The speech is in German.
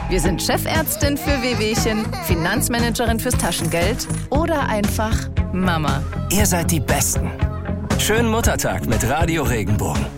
Wir sind Chefärztin für Wehwehchen, Finanzmanagerin fürs Taschengeld oder einfach Mama. Ihr seid die Besten. Schönen Muttertag mit Radio Regenbogen.